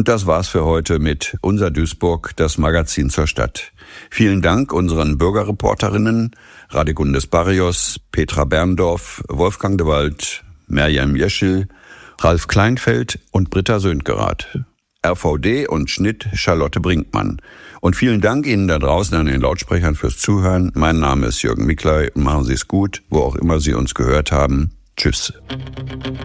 Und das war's für heute mit Unser Duisburg, das Magazin zur Stadt. Vielen Dank unseren Bürgerreporterinnen Radegundes Barrios, Petra Berndorf, Wolfgang de Wald, Merjam Jeschil, Ralf Kleinfeld und Britta Söndgerath. RVD und Schnitt Charlotte Brinkmann. Und vielen Dank Ihnen da draußen an den Lautsprechern fürs Zuhören. Mein Name ist Jürgen Miklei. Machen Sie es gut, wo auch immer Sie uns gehört haben. Tschüss.